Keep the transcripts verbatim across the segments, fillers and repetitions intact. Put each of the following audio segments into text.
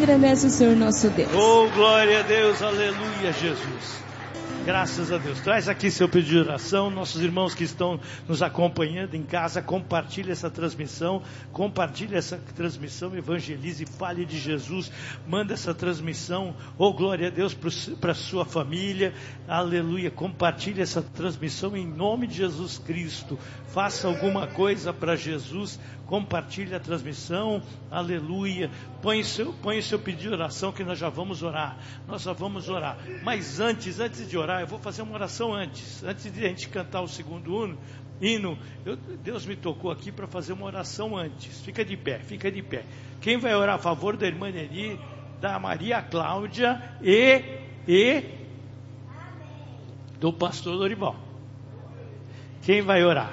engrandece o Senhor nosso Deus. Oh, glória a Deus, aleluia, Jesus. Graças a Deus. Traz aqui seu pedido de oração. Nossos irmãos que estão nos acompanhando em casa, compartilhe essa transmissão. Compartilhe essa transmissão. Evangelize, fale de Jesus. Manda essa transmissão. Oh, glória a Deus para a sua família. Aleluia. Compartilhe essa transmissão em nome de Jesus Cristo. Faça alguma coisa para Jesus. Compartilhe a transmissão. Aleluia. Põe seu, põe seu pedido de oração que nós já vamos orar. Nós já vamos orar. Mas antes, antes de orar, eu vou fazer uma oração antes. Antes de a gente cantar o segundo hino, hino eu, Deus me tocou aqui para fazer uma oração antes. Fica de pé, fica de pé. Quem vai orar a favor da irmã Neni, da Maria Cláudia e, e do pastor Dorival? Quem vai orar?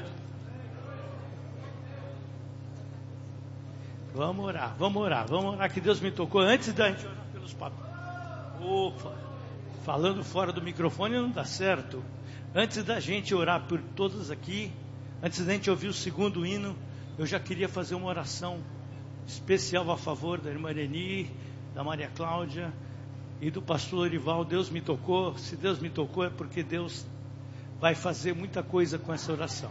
Vamos orar, vamos orar, vamos orar que Deus me tocou antes da gente orar pelos papéis. Opa, falando fora do microfone não dá certo. Antes da gente orar por todos aqui, antes da gente ouvir o segundo hino, eu já queria fazer uma oração especial a favor da irmã Reni, da Maria Cláudia e do pastor Lorival. Deus me tocou, se Deus me tocou é porque Deus vai fazer muita coisa com essa oração.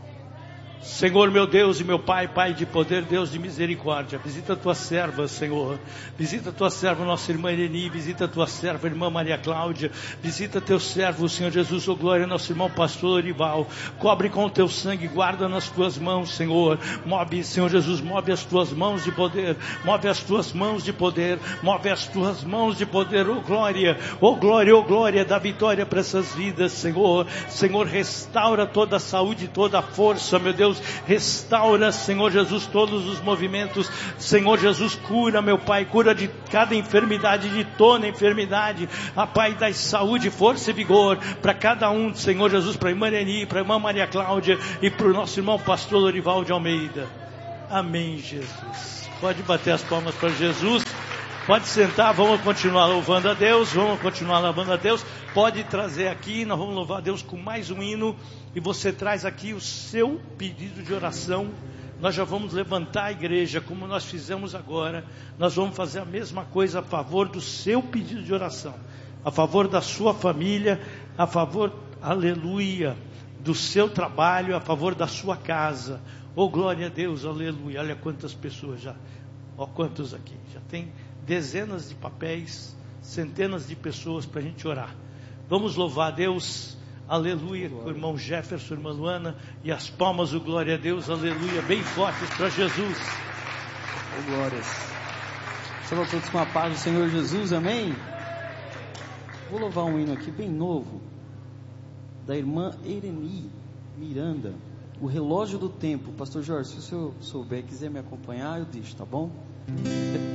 Senhor meu Deus e meu Pai, Pai de poder, Deus de misericórdia, visita a tua serva, Senhor, visita a tua serva, nossa irmã Irene, visita a tua serva, irmã Maria Cláudia, visita teu servo, Senhor Jesus, oh glória, nosso irmão pastor Lorival, cobre com o teu sangue, guarda nas tuas mãos, Senhor, move, Senhor Jesus, move as tuas mãos de poder, move as tuas mãos de poder, move as tuas mãos de poder, oh glória, oh glória, oh glória, dá vitória para essas vidas, Senhor, Senhor, restaura toda a saúde, toda a força, meu Deus, restaura, Senhor Jesus, todos os movimentos, Senhor Jesus, cura, meu Pai, cura de cada enfermidade, de toda enfermidade, a Pai, dá saúde, força e vigor para cada um, Senhor Jesus, para a irmã Reni, para a irmã Maria Cláudia e para o nosso irmão pastor Lorival de Almeida. Amém, Jesus. Pode bater as palmas para Jesus. Pode sentar, vamos continuar louvando a Deus, vamos continuar louvando a Deus. Pode trazer aqui, nós vamos louvar a Deus com mais um hino. E você traz aqui o seu pedido de oração. Nós já vamos levantar a igreja, como nós fizemos agora. Nós vamos fazer a mesma coisa a favor do seu pedido de oração. A favor da sua família, a favor, aleluia, do seu trabalho, a favor da sua casa. Oh, glória a Deus, aleluia. Olha quantas pessoas já, ó quantos aqui, já tem dezenas de papéis, centenas de pessoas para a gente orar. Vamos louvar a Deus, aleluia, com o irmão Jefferson, irmã Luana, e as palmas, o glória a Deus, aleluia, bem fortes para Jesus. Oh, glórias. Salve a todos com a paz do Senhor Jesus, amém? Vou louvar um hino aqui bem novo, da irmã Ireni Miranda, O Relógio do Tempo. Pastor Jorge, se o senhor souber, quiser me acompanhar, eu deixo, tá bom?